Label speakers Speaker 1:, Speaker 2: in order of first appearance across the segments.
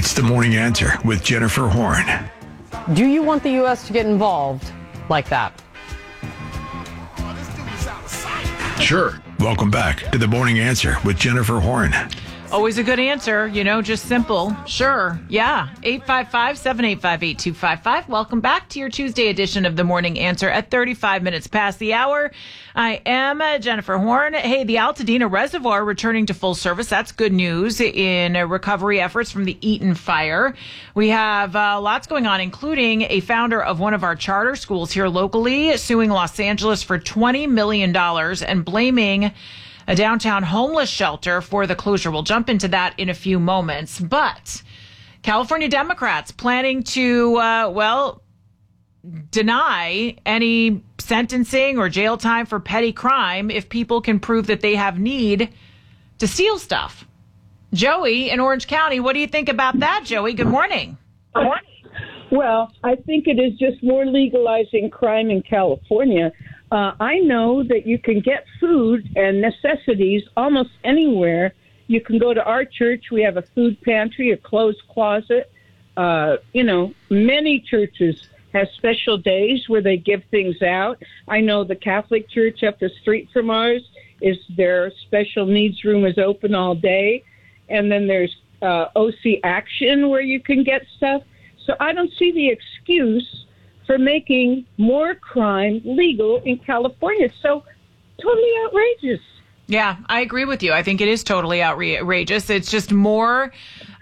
Speaker 1: It's the Morning Answer with Jennifer Horn.
Speaker 2: Do you want the U.S. to get involved like that?
Speaker 1: Sure. Welcome back to the Morning Answer with Jennifer Horn.
Speaker 3: Always a good answer, just simple. Sure. Yeah. 855-785-8255. Welcome back to your Tuesday edition of the Morning Answer at 35 minutes past the hour. I am Jennifer Horn. Hey, the Altadena Reservoir returning to full service. That's good news in recovery efforts from the Eaton fire. We have lots going on, including a founder of one of our charter schools here locally suing Los Angeles for $20 million and blaming a downtown homeless shelter for the closure. We'll jump into that in a few moments. But California Democrats planning to, deny any sentencing or jail time for petty crime if people can prove that they have need to steal stuff. Joey in Orange County, what do you think about that, Joey? Good morning.
Speaker 4: Good morning. Well, I think it is just more legalizing crime in California. I know that you can get food and necessities almost anywhere. You can go to our church. We have a food pantry, a clothes closet. Many churches have special days where they give things out. I know the Catholic Church up the street from ours is their special needs room is open all day. And then there's OC Action where you can get stuff. So I don't see the excuse for making more crime legal in California. It's so totally outrageous. Yeah,
Speaker 3: I agree with you. I think it is totally outrageous. It's just more,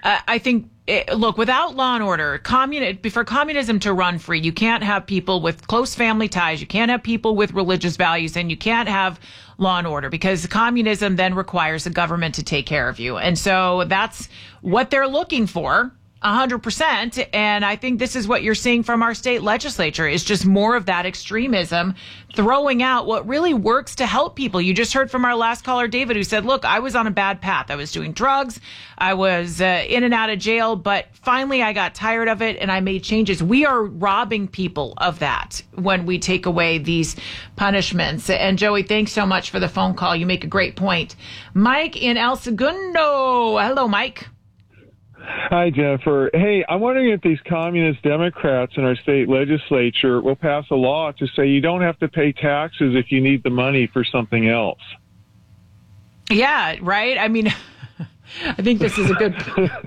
Speaker 3: look, without law and order, for communism to run free, you can't have people with close family ties, you can't have people with religious values, and you can't have law and order because communism then requires the government to take care of you. And so that's what they're looking for. 100%. And I think this is what you're seeing from our state legislature is just more of that extremism, throwing out what really works to help people. You just heard from our last caller, David, who said, look, I was on a bad path. I was doing drugs. I was in and out of jail, but finally I got tired of it and I made changes. We are robbing people of that when we take away these punishments. And Joey, thanks so much for the phone call. You make a great point. Mike in El Segundo. Hello, Mike.
Speaker 5: Hi, Jennifer. Hey, I'm wondering if these communist Democrats in our state legislature will pass a law to say you don't have to pay taxes if you need the money for something else.
Speaker 3: Yeah, right. I mean, I think this is a good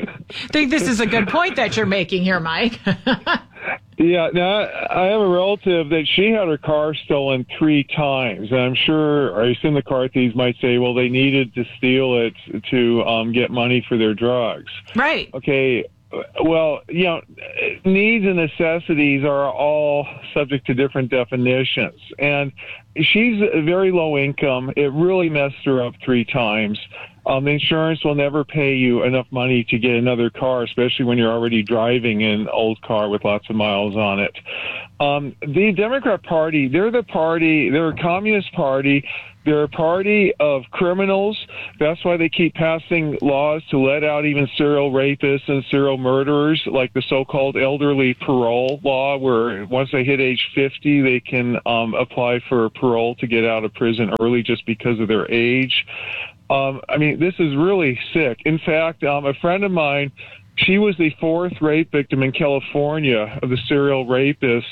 Speaker 3: point that you're making here, Mike.
Speaker 5: Yeah, now I have a relative that she had her car stolen 3 times. And I'm sure, I assume the car thieves might say, well, they needed to steal it to get money for their drugs.
Speaker 3: Right.
Speaker 5: Okay. Well, needs and necessities are all subject to different definitions. And she's very low income. It really messed her up 3 times. The insurance will never pay you enough money to get another car, especially when you're already driving an old car with lots of miles on it. The Democrat Party, they're a communist party. They're a party of criminals. That's why they keep passing laws to let out even serial rapists and serial murderers, like the so-called elderly parole law, where once they hit age 50, they can apply for parole to get out of prison early just because of their age. This is really sick. In fact, a friend of mine, she was the 4th rape victim in California of the serial rapist.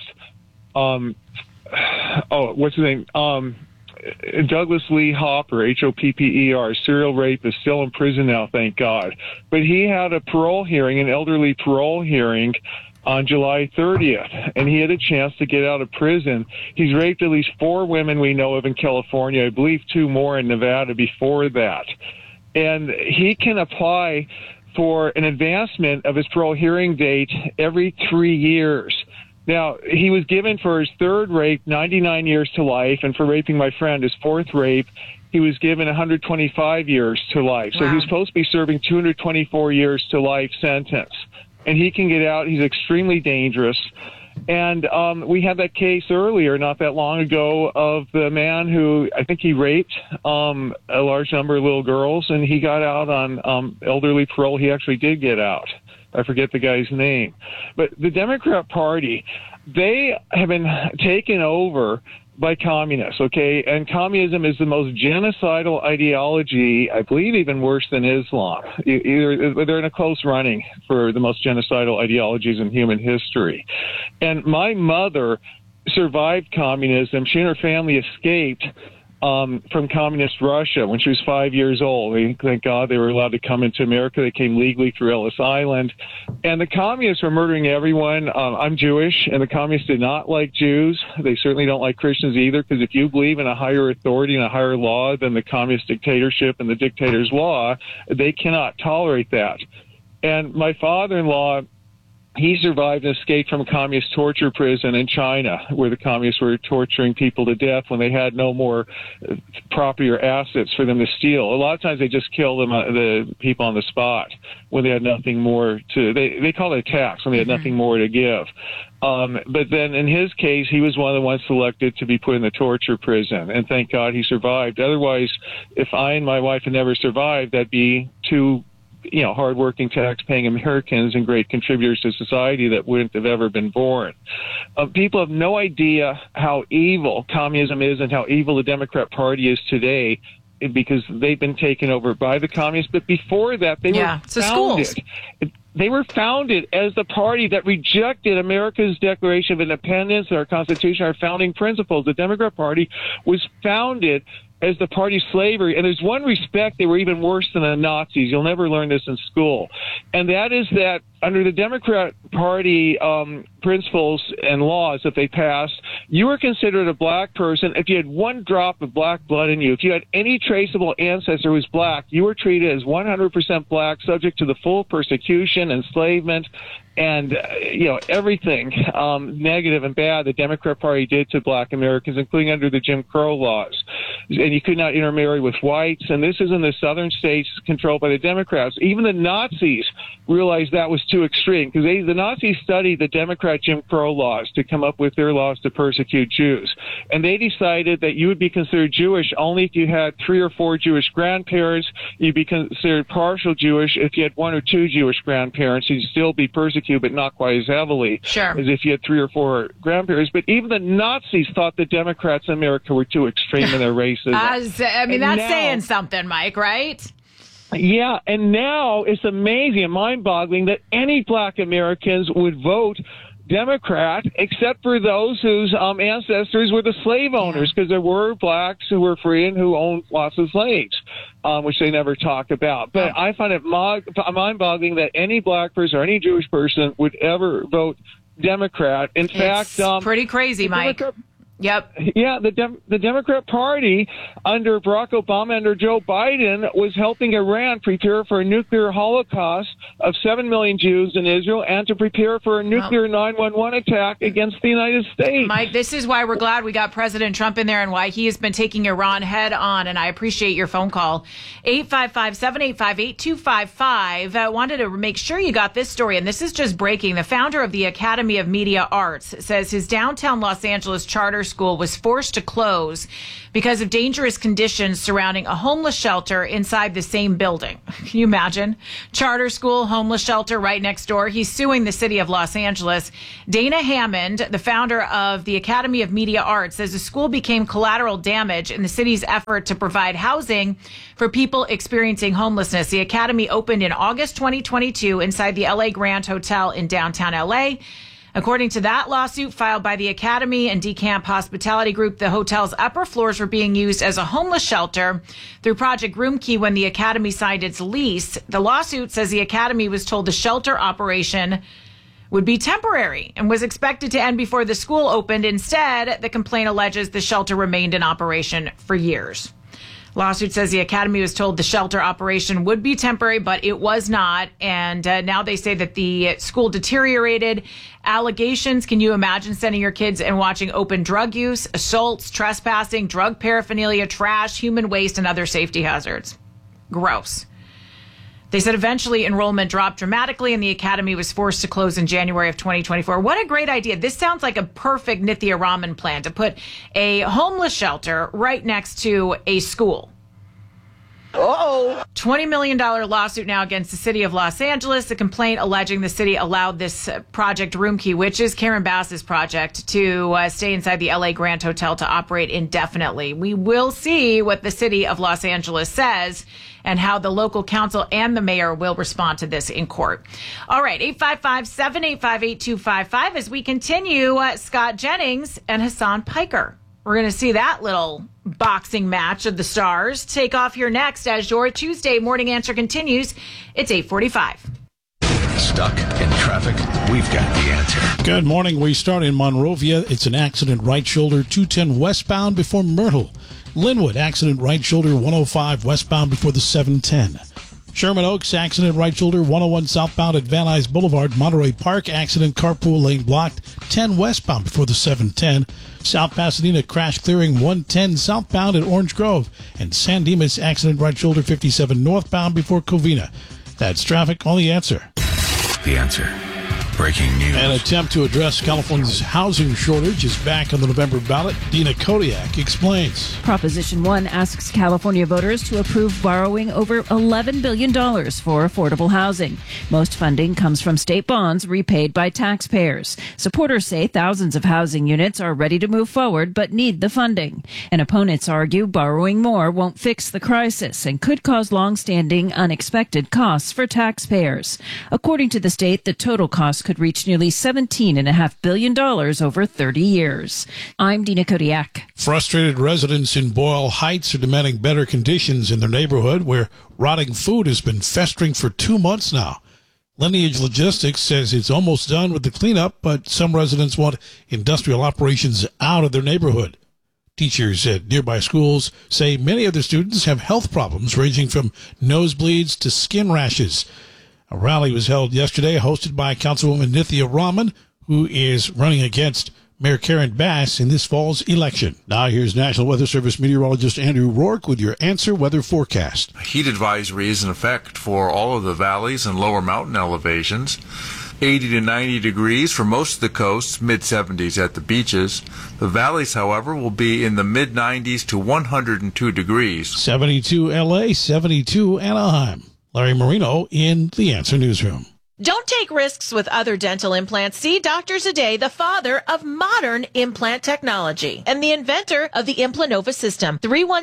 Speaker 5: What's his name? Douglas Lee Hopper, Hopper, serial rapist, still in prison now, thank God. But he had a parole hearing, an elderly parole hearing, on July 30th, and he had a chance to get out of prison. He's raped at least 4 women we know of in California, I believe 2 more in Nevada before that. And he can apply for an advancement of his parole hearing date every 3 years. Now, he was given for his 3rd rape 99 years to life, and for raping my friend, his 4th rape, he was given 125 years to life. So he's supposed to be serving 224 years to life sentence. And he can get out. He's extremely dangerous. And we had that case earlier, not that long ago, of the man who, I think he raped a large number of little girls, and he got out on elderly parole. He actually did get out. I forget the guy's name. But the Democrat Party, they have been taken over by communists, okay? And communism is the most genocidal ideology, I believe even worse than Islam. They're in a close running for the most genocidal ideologies in human history. And my mother survived communism. She and her family escaped from communist Russia when she was 5 years old. Thank God they were allowed to come into America. They came legally through Ellis Island. And the communists were murdering everyone. I'm Jewish, and the communists did not like Jews. They certainly don't like Christians either, because if you believe in a higher authority and a higher law than the communist dictatorship and the dictator's law, they cannot tolerate that. And my father-in-law, he survived and escaped from a communist torture prison in China, where the communists were torturing people to death when they had no more property or assets for them to steal. A lot of times they just killed them, the people on the spot when they had nothing more to. They call it a tax when they had nothing more to give. But then in his case, he was one of the ones selected to be put in the torture prison, and thank God he survived. Otherwise, if I and my wife had never survived, that'd be two hardworking, tax-paying Americans and great contributors to society that wouldn't have ever been born. People have no idea how evil communism is and how evil the Democrat Party is today, because they've been taken over by the communists. But before that, they were founded. They were founded as the party that rejected America's Declaration of Independence, our Constitution, our founding principles. The Democrat Party was founded as the party of slavery. And there's one respect, they were even worse than the Nazis. You'll never learn this in school. And that is that under the Democrat Party principles and laws that they passed, you were considered a black person if you had one drop of black blood in you. If you had any traceable ancestor who was black, you were treated as 100% black, subject to the full persecution, enslavement, and everything negative and bad the Democrat Party did to black Americans, including under the Jim Crow laws. And you could not intermarry with whites. And this is in the southern states controlled by the Democrats. Even the Nazis realized that was too extreme, because the Nazis studied the Democrat Jim Crow laws to come up with their laws to persecute Jews. And they decided that you would be considered Jewish only if you had 3 or 4 Jewish grandparents. You'd be considered partial Jewish if you had 1 or 2 Jewish grandparents. You'd still be persecuted, but not quite as heavily as if you had 3 or 4 grandparents. But even the Nazis thought the Democrats in America were too extreme in their racism.
Speaker 3: That's saying something, Mike, right?
Speaker 5: Yeah, and now it's amazing and mind-boggling that any black Americans would vote Democrat, except for those whose ancestors were the slave owners, because there were blacks who were free and who owned lots of slaves, which they never talk about. But I find it mind-boggling that any black person or any Jewish person would ever vote Democrat. In fact,
Speaker 3: pretty crazy, Mike. Yep.
Speaker 5: Yeah, the Democrat Party under Barack Obama, under Joe Biden, was helping Iran prepare for a nuclear holocaust of 7 million Jews in Israel and to prepare for a nuclear 9/11 attack against the United States.
Speaker 3: Mike, this is why we're glad we got President Trump in there and why he has been taking Iran head on, and I appreciate your phone call. 855-785-8255. I wanted to make sure you got this story, and this is just breaking. The founder of the Academy of Media Arts says his downtown Los Angeles charter school was forced to close because of dangerous conditions surrounding a homeless shelter inside the same building. Can you imagine? Charter school, homeless shelter right next door. He's suing the city of Los Angeles. Dana Hammond, the founder of the Academy of Media Arts, says the school became collateral damage in the city's effort to provide housing for people experiencing homelessness. The Academy opened in August 2022 inside the LA Grand Hotel in downtown LA. According to that lawsuit filed by the Academy and DeCamp Hospitality Group, the hotel's upper floors were being used as a homeless shelter through Project Roomkey when the Academy signed its lease. The lawsuit says the Academy was told the shelter operation would be temporary and was expected to end before the school opened. Instead, the complaint alleges the shelter remained in operation for years. Lawsuit says the Academy was told the shelter operation would be temporary, but it was not. And now they say that the school deteriorated. Allegations. Can you imagine sending your kids and watching open drug use, assaults, trespassing, drug paraphernalia, trash, human waste, and other safety hazards? Gross. They said eventually enrollment dropped dramatically and the Academy was forced to close in January of 2024. What a great idea. This sounds like a perfect Nithya Raman plan to put a homeless shelter right next to a school. $20 million lawsuit now against the city of Los Angeles. The complaint alleging the city allowed this project Roomkey, which is Karen Bass's project, to stay inside the LA Grand Hotel to operate indefinitely. We will see what the city of Los Angeles says and how the local council and the mayor will respond to this in court. All right, 855-785-8255 as we continue, Scott Jennings and Hassan Piker. We're going to see that little boxing match of the stars take off here next as your Tuesday morning answer continues. It's 8:45.
Speaker 1: Stuck in traffic? We've got the answer.
Speaker 6: Good morning. We start in Monrovia. It's an accident right shoulder 210 westbound before Myrtle. Linwood, accident right shoulder 105 westbound before the 710. Sherman Oaks, accident right shoulder 101 southbound at Van Nuys Boulevard. Monterey Park, accident carpool lane blocked 10 westbound before the 710. South Pasadena, crash clearing 110 southbound at Orange Grove. And San Dimas, accident right shoulder 57 northbound before Covina. That's traffic on The Answer.
Speaker 1: The Answer. Breaking news.
Speaker 6: An attempt to address California's housing shortage is back on the November ballot. Dina Kodiak explains.
Speaker 7: Proposition 1 asks California voters to approve borrowing over $11 billion for affordable housing. Most funding comes from state bonds repaid by taxpayers. Supporters say thousands of housing units are ready to move forward but need the funding. And opponents argue borrowing more won't fix the crisis and could cause long-standing unexpected costs for taxpayers. According to the state, the total cost could reach nearly $17.5 billion over 30 years. I'm Dina Kodiak.
Speaker 6: Frustrated residents in Boyle Heights are demanding better conditions in their neighborhood where rotting food has been festering for 2 months now. Lineage Logistics says it's almost done with the cleanup, but some residents want industrial operations out of their neighborhood. Teachers at nearby schools say many of their students have health problems ranging from nosebleeds to skin rashes. A rally was held yesterday, hosted by Councilwoman Nithya Raman, who is running against Mayor Karen Bass in this fall's election. Now here's National Weather Service meteorologist Andrew Rourke with your Answer Weather forecast.
Speaker 8: Heat advisory is in effect for all of the valleys and lower mountain elevations. 80 to 90 degrees for most of the coasts, mid-70s at the beaches. The valleys, however, will be in the mid-90s to 102 degrees.
Speaker 6: 72 L.A., 72 Anaheim. Larry Marino in The Answer Newsroom.
Speaker 9: Don't take risks with other dental implants. See Dr. Zadeh, the father of modern implant technology and the inventor of the Implanova system.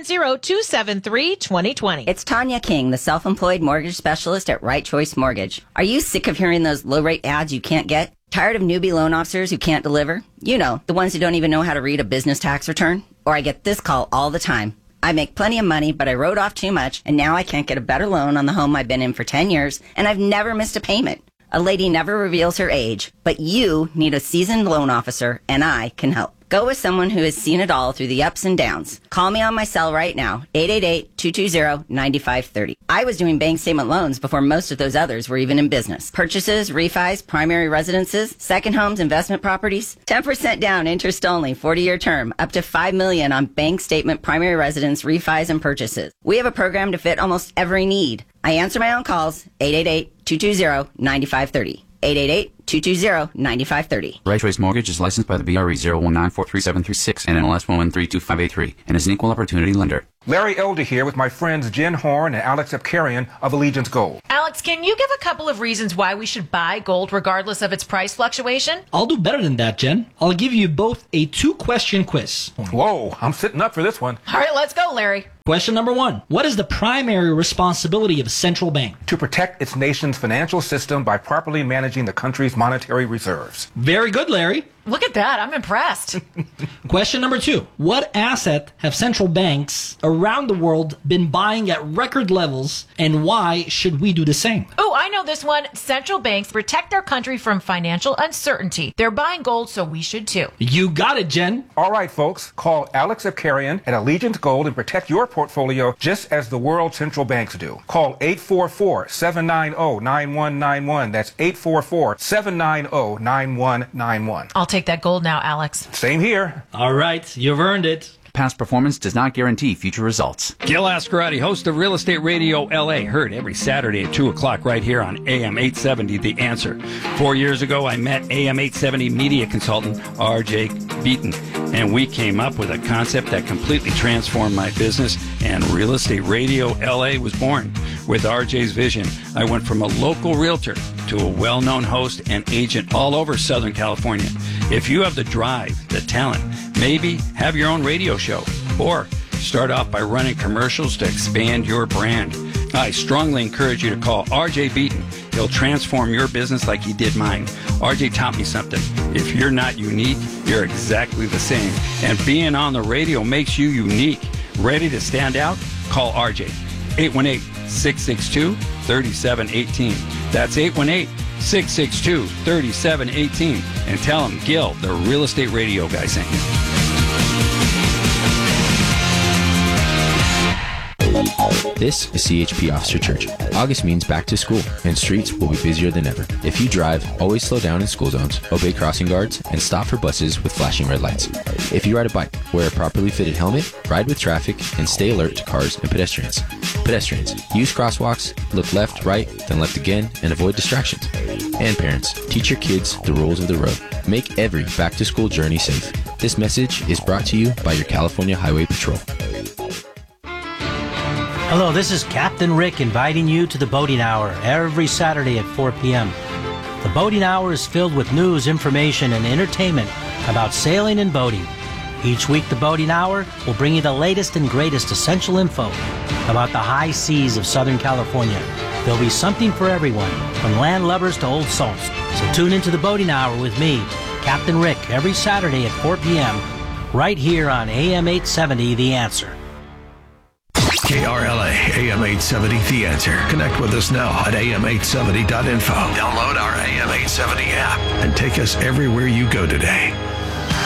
Speaker 9: 310-273-2020.
Speaker 10: It's Tanya King, the self-employed mortgage specialist at Right Choice Mortgage. Are you sick of hearing those low-rate ads you can't get? Tired of newbie loan officers who can't deliver? You know, the ones who don't even know how to read a business tax return? Or I get this call all the time. I make plenty of money, but I wrote off too much, and now I can't get a better loan on the home I've been in for 10 years, and I've never missed a payment. A lady never reveals her age, but you need a seasoned loan officer, and I can help. Go with someone who has seen it all through the ups and downs. Call me on my cell right now, 888-220-9530. I was doing bank statement loans before most of those others were even in business. Purchases, refis, primary residences, second homes, investment properties. 10% down, interest only, 40-year term, up to $5 million on bank statement, primary residence, refis, and purchases. We have a program to fit almost every need. I answer my own calls, 888-220-9530. 888-220-9530.
Speaker 11: Right Choice Mortgage is licensed by the BRE 019433736 and NLS 1132583 and is an equal opportunity lender.
Speaker 12: Larry Elder here with my friends Jen Horn and Alex Abkarian of Allegiance Gold.
Speaker 9: Alex, can you give a couple of reasons why we should buy gold regardless of its price fluctuation?
Speaker 13: I'll do better than that, Jen. I'll give you both a 2-question quiz.
Speaker 12: Whoa, I'm sitting up for this one.
Speaker 9: All right, let's go, Larry.
Speaker 13: Question number 1. What is the primary responsibility of a central bank?
Speaker 12: To protect its nation's financial system by properly managing the country's monetary reserves.
Speaker 13: Very good, Larry.
Speaker 9: Look at that. I'm impressed.
Speaker 13: Question number 2. What asset have central banks around the world been buying at record levels, and why should we do the same?
Speaker 9: Oh, I know this one. Central banks protect their country from financial uncertainty. They're buying gold, so we should too.
Speaker 13: You got it, Jen.
Speaker 12: All right, folks. Call Alex Abkarian at Allegiance Gold and protect your portfolio just as the world central banks do. Call 844-790-9191. That's 844-790-9191.
Speaker 9: I'll take that gold now, Alex.
Speaker 12: Same here.
Speaker 13: All right, you've earned it.
Speaker 11: Past performance does not guarantee future results.
Speaker 14: Gil Ascarati, host of Real Estate Radio LA, heard every Saturday at 2 o'clock right here on AM 870, The Answer. 4 years ago, I met AM 870 media consultant RJ Beaton, and we came up with a concept that completely transformed my business, and Real Estate Radio LA was born. With RJ's vision, I went from a local realtor to a well-known host and agent all over Southern California. If you have the drive, the talent, maybe have your own radio show, or start off by running commercials to expand your brand, I strongly encourage you to call RJ Beaton. He'll transform your business like he did mine. RJ taught me something. If you're not unique, you're exactly the same. And being on the radio makes you unique. Ready to stand out? Call RJ. 818-662-3718. That's 818-662-3718. And tell him Gil, the Real Estate Radio guy, sent you.
Speaker 15: This is CHP Officer Church. August means back to school, and streets will be busier than ever. If you drive, always slow down in school zones, obey crossing guards, and stop for buses with flashing red lights. If you ride a bike, wear a properly fitted helmet, ride with traffic, and stay alert to cars and pedestrians. Pedestrians, use crosswalks, look left, right, then left again, and avoid distractions. And parents, teach your kids the rules of the road. Make every back-to-school journey safe. This message is brought to you by your California Highway Patrol.
Speaker 16: Hello, this is Captain Rick inviting you to the Boating Hour every Saturday at 4 p.m. The Boating Hour is filled with news, information, and entertainment about sailing and boating. Each week, the Boating Hour will bring you the latest and greatest essential info about the high seas of Southern California. There'll be something for everyone, from land lubbers to old salts. So tune into the Boating Hour with me, Captain Rick, every Saturday at 4 p.m. right here on AM 870, The Answer.
Speaker 1: KRLA AM 870 The Answer. Connect with us now at am870.info. Download our AM 870 app and take us everywhere you go today.